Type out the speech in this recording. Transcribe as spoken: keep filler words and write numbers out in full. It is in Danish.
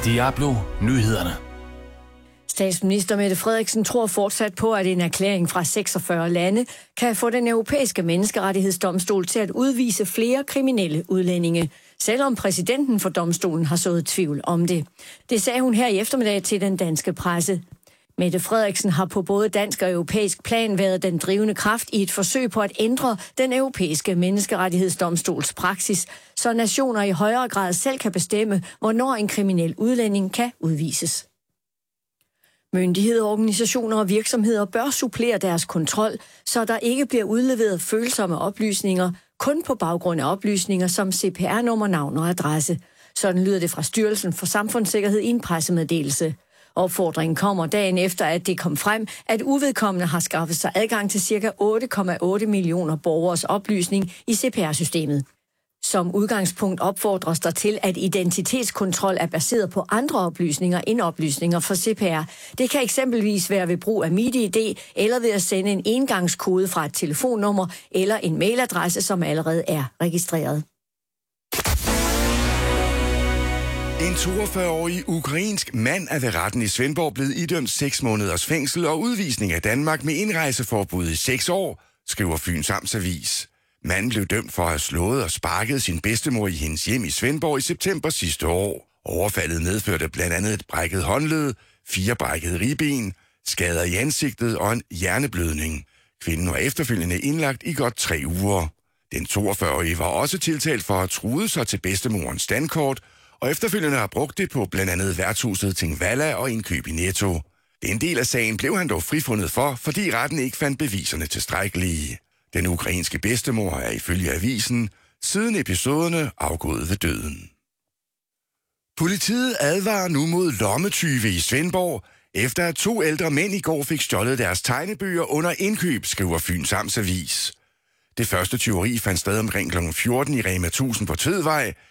Diablo Nyhederne. Statsminister Mette Frederiksen tror fortsat på, at en erklæring fra seksogfyrre lande kan få den europæiske menneskerettighedsdomstol til at udvise flere kriminelle udlændinge, selvom præsidenten for domstolen har sået tvivl om det. Det sagde hun her i eftermiddag til den danske presse. Mette Frederiksen har på både dansk og europæisk plan været den drivende kraft i et forsøg på at ændre den europæiske menneskerettighedsdomstols praksis, så nationer i højere grad selv kan bestemme, hvornår en kriminel udlænding kan udvises. Myndigheder, organisationer og virksomheder bør supplere deres kontrol, så der ikke bliver udleveret følsomme oplysninger, kun på baggrund af oplysninger som C P R-nummer, navn og adresse. Sådan lyder det fra Styrelsen for Samfundssikkerhed i en pressemeddelelse. Opfordringen kommer dagen efter, at det kom frem, at uvedkommende har skaffet sig adgang til ca. otte komma otte millioner borgers oplysning i C P R-systemet. Som udgangspunkt opfordres der til, at identitetskontrol er baseret på andre oplysninger end oplysninger fra C P R. Det kan eksempelvis være ved brug af MitID eller ved at sende en engangskode fra et telefonnummer eller en mailadresse, som allerede er registreret. En toogfyrre-årig ukrainsk mand er ved retten i Svendborg blevet idømt seks måneders fængsel og udvisning af Danmark med indrejseforbud i seks år, skriver Fyns Amtsavis. Manden blev dømt for at have slået og sparket sin bedstemor i hendes hjem i Svendborg i september sidste år. Overfaldet medførte blandt andet et brækket håndled, fire brækkede ribben, skader i ansigtet og en hjerneblødning. Kvinden var efterfølgende indlagt i godt tre uger. Den toogfyrre-årige var også tiltalt for at have truet sig til bedstemorens standkort, og efterfølgende har brugt det på blandt andet værtshuset Tingvalla og indkøb i Netto. En del af sagen blev han dog frifundet for, fordi retten ikke fandt beviserne tilstrækkelige. Den ukrainske bedstemor er ifølge avisen siden episoderne afgået ved døden. Politiet advarer nu mod lommetyve i Svendborg, efter at to ældre mænd i går fik stjålet deres tegnebøger under indkøb, skriver Fyns Amtsavis. Det første tyveri fandt sted omkring klokken fjorten i Rema tusind på Tvedvej,